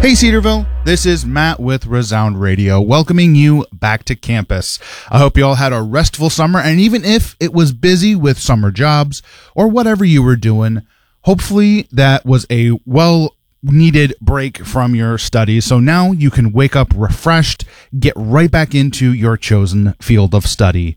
Hey Cedarville, this is Matt with Resound Radio, welcoming you back to campus. I hope you all had a restful summer, and even if it was busy with summer jobs or whatever you were doing, hopefully that was a well-needed break from your studies, so now you can wake up refreshed, get right back into your chosen field of study.